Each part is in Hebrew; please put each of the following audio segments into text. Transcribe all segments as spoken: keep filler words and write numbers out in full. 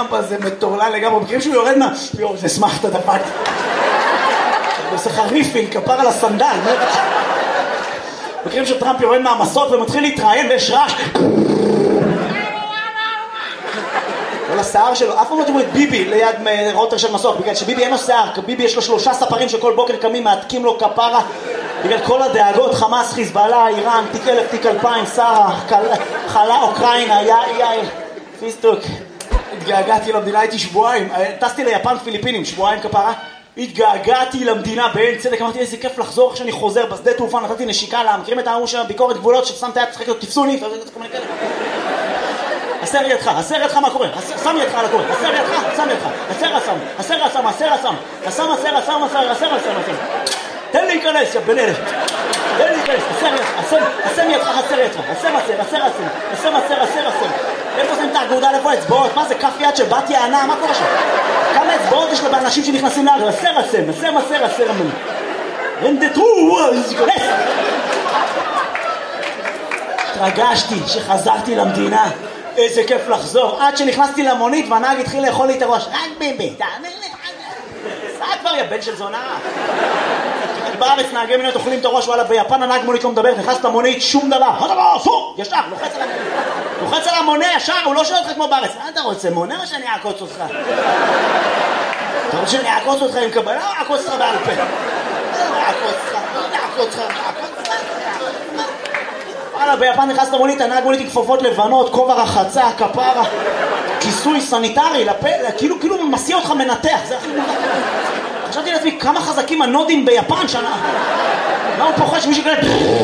טראמפ הזה מטורלל לגמרי, מכירים שהוא יורד מה... יואו, זה שמח את הדפק. הוא עושה חריפין, כפר על הסנדל. מכירים שטראמפ יורד מהמסות ומתחיל להתראיין ויש רעש. כל השיער שלו, אף פעם לא תראו את ביבי ליד רוטר של מסוק, בגלל שביבי אין לו שיער, ביבי יש לו שלושה ספרים שכל בוקר קמים, מעתקים לו כפרה, בגלל כל הדאגות, חמאס, חיזבאללה, איראן, תיק אלף, תיק אלפיים, שרה, חלה, אוקראינה, יאיר, פיסטוק. התגעגעתי למדינה, הייתי שבועיים, טסתי ליפן פיליפינים, שבועיים כפרה, התגעגעתי למדינה בעין צדק, אמרתי איזה כיף לחזור כשאני חוזר בשדה תעופה, נתתי נשיקה לה, מכירים את האמור של הביקורת גבולות, ששמת יד, תשחק לו, תפסוני, הסר ידך, הסר ידך מה קורה, שם ידך על הקורה, הסר ידך, שם ידך, הסר הסם, הסר הסם, הסר הסם, הסם הסר הסם, הסר הסר הסם, תן להיכנס, יא בן אלף, תן להיכנס, הסר ידך, הסם ידך, הסר ידך, הסם הסר, הסר הסם, הסם הסר, הסר הסם, איפה שמים את האגודה, איפה האצבעות, מה זה כף יד של בת יענה, מה קורה שם? כמה אצבעות יש לו באנשים שנכנסים לאגר, הסר הסם, הסם הסר, הסר הסם, רנדטרו, להיכנס. התרגשתי שחזרתי למדינה, איזה כיף לחזור, עד שנכנסתי למונית והנהג התחיל לאכול לי את הראש, רק ביבי, תאמין לי, סע כבר יא בן של זונה. בארץ נהגי מונית אוכלים את הראש, וואלה ביפן הנהג מונית לא מדבר, נכנס למונית, שום דבר, סור, ישר, לוחץ על המונה, לוחץ על המונה ישר, הוא לא שואל אותך כמו בארץ, מה אתה רוצה, מונה או שאני אעקוץ אותך? אתה רוצה שאני אעקוץ אותך עם קבלה או אעקוץ אותך בעל פה? אעקוץ אותך, אעקוץ אותך, אעקוץ אותך. וואלה, ביפן נכנס למונית, הנהג מונית עם כפפות לבנות, כובע רחצה, כפרה, כיסוי סניטרי, לפה, כאילו, כאילו מסיע אותך מנתח, זה הכי מנתח. חשבתי לעצמי, כמה חזקים הנודים ביפן שנה. מה הוא פוחד שמישהו כאלה...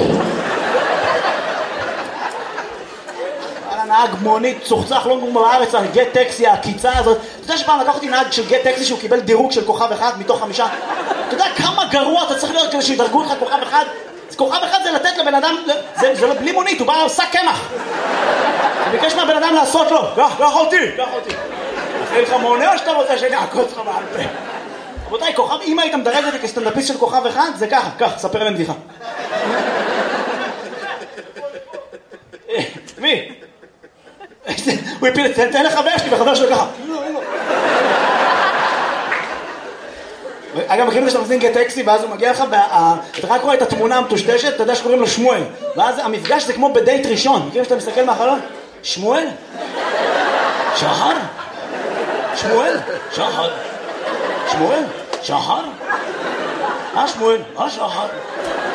וואלה, נהג מונית, צוחצח, לא נגמר בארץ, גט טקסי, הקיצה הזאת. אתה יודע שפעם לקח אותי נהג של גט טקסי שהוא קיבל דירוג של כוכב אחד מתוך חמישה? אתה יודע כמה גרוע אתה צריך להיות כדי שידרגו אותך כוכב אחד? כוכב אחד זה לתת לבן אדם, זה, זה לא בלי מונית, הוא בא לעושה קמח. הוא ביקש מהבן אדם לעשות לו, קח, קח אותי, קח אותי. אחרי לך מונה או שאתה רוצה שאני אעקוץ לך בעל פה? רבותיי, כוכב, אם היית מדרג אותי כסטנדאפיסט של כוכב אחד, זה ככה, קח, ספר להם בדיחה. מי? הוא הפיל את זה, תן לחבר שלי וחבר שלו ככה. אגב, מכירים שאתה מזין גט טקסי ואז הוא מגיע לך, אתה רק רואה את התמונה המטושטשת, אתה יודע שקוראים לו שמואל, ואז המפגש זה כמו בדייט ראשון, מכירים שאתה מסתכל מהחלון? שמואל? שחר? שמואל? שחר? שמואל? שחר? אה שמואל? אה שחר?